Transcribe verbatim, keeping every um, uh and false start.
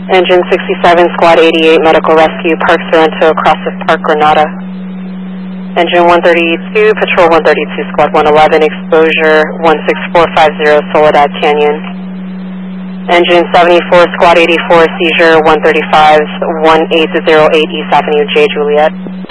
Engine sixty-seven, Squad eighty-eight, Medical Rescue, Park Sorrento, Crossing Park, Granada. Engine one thirty-two, Patrol one thirty-two, Squad one eleven, exposure one six four five zero, Soledad Canyon. Engine seventy-four, Squad eighty-four, seizure one thirty-five, one eight zero eight East Avenue, J Juliet.